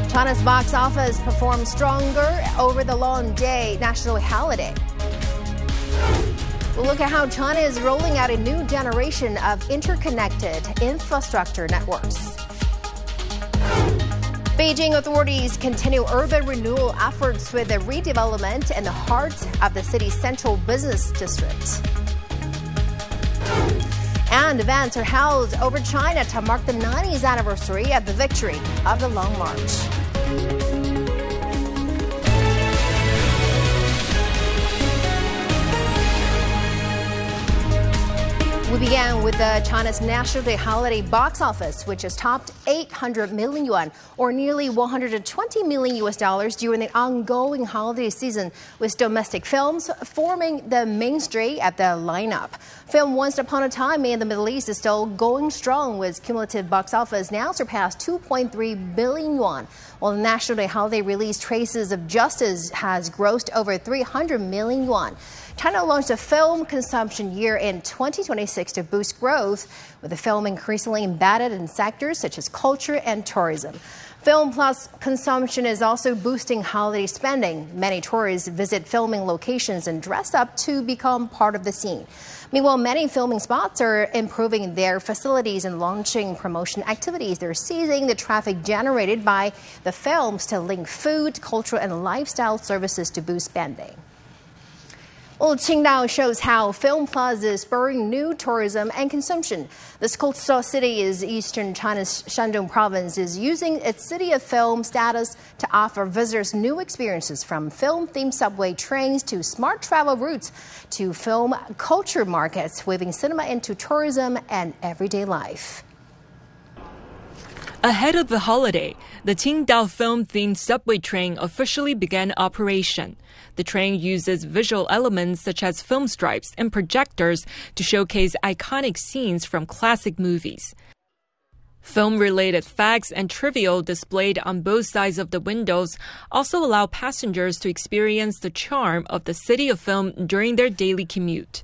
China's box office performed stronger over the long day national holiday. We'll look at how China is rolling out a new generation of interconnected infrastructure networks. Beijing authorities continue urban renewal efforts with the redevelopment in the heart of the city's central business district. And events are held over China to mark the 90th anniversary of the victory of the Long March. We began with China's National Day holiday box office, which has topped 800 million yuan, or nearly $120 million during the ongoing holiday season, with domestic films forming the mainstay at the lineup. Film Once Upon a Time in the Middle East is still going strong, with cumulative box office now surpassed 2.3 billion yuan, while the National Day holiday release Traces of Justice has grossed over 300 million yuan. China launched a film consumption year in 2026 to boost growth, with the film increasingly embedded in sectors such as culture and tourism. Film plus consumption is also boosting holiday spending. Many tourists visit filming locations and dress up to become part of the scene. Meanwhile, many filming spots are improving their facilities and launching promotion activities. They're seizing the traffic generated by the films to link food, cultural, and lifestyle services to boost spending. Well, Qingdao shows how Film Plus is spurring new tourism and consumption. This coastal city is eastern China's Shandong province is using its City of Film status to offer visitors new experiences, from film-themed subway trains to smart travel routes to film culture markets, weaving cinema into tourism and everyday life. Ahead of the holiday, the Qingdao film-themed subway train officially began operation. The train uses visual elements such as film stripes and projectors to showcase iconic scenes from classic movies. Film-related facts and trivia displayed on both sides of the windows also allow passengers to experience the charm of the City of Film during their daily commute.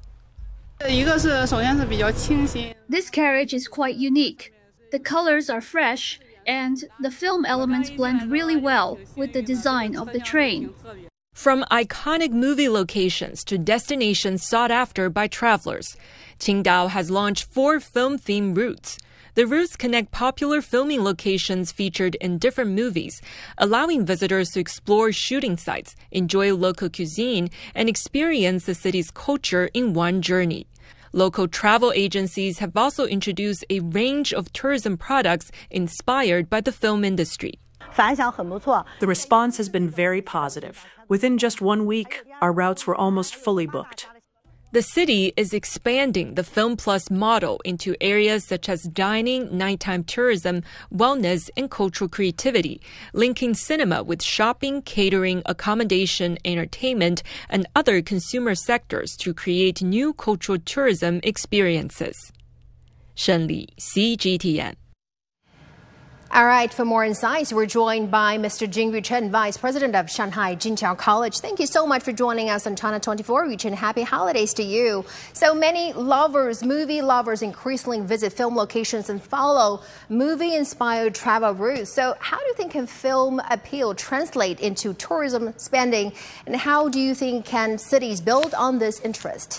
This carriage is quite unique. The colors are fresh, and the film elements blend really well with the design of the train. From iconic movie locations to destinations sought after by travelers, Qingdao has launched 4 film-themed routes. The routes connect popular filming locations featured in different movies, allowing visitors to explore shooting sites, enjoy local cuisine, and experience the city's culture in one journey. Local travel agencies have also introduced a range of tourism products inspired by the film industry. The response has been very positive. Within just 1 week, our routes were almost fully booked. The city is expanding the Film Plus model into areas such as dining, nighttime tourism, wellness, and cultural creativity, linking cinema with shopping, catering, accommodation, entertainment, and other consumer sectors to create new cultural tourism experiences. Shen Li, CGTN. All right, for more insights, we're joined by Mr. Jingyu Chen, Vice President of Shanghai Jinqiao College. Thank you so much for joining us on China 24 Region. Happy holidays to you. So many movie lovers increasingly visit film locations and follow movie-inspired travel routes. So how do you think can film appeal translate into tourism spending, and how do you think can cities build on this interest?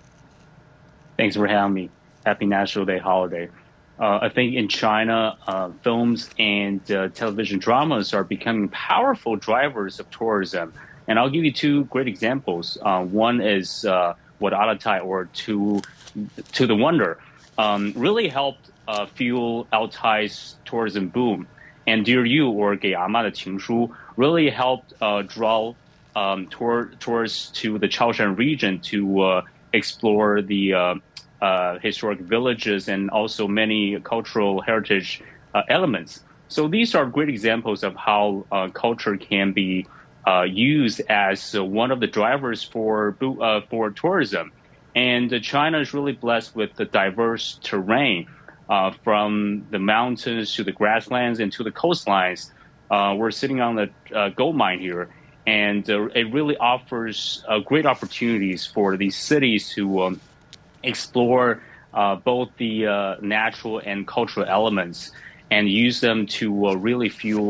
Thanks for having me. Happy National Day holiday. I think in China, films and television dramas are becoming powerful drivers of tourism. And I'll give you 2 great examples. One is what Alatai or To the Wonder really helped fuel Altai's tourism boom. And Dear You or 给阿嬷的情书 really helped draw tourists to the Chaoshan region to explore the historic villages and also many cultural heritage elements. So these are great examples of how culture can be used as one of the drivers for tourism. And China is really blessed with the diverse terrain, from the mountains to the grasslands and to the coastlines. We're sitting on the gold mine here, and it really offers great opportunities for these cities to explore both the natural and cultural elements and use them to really fuel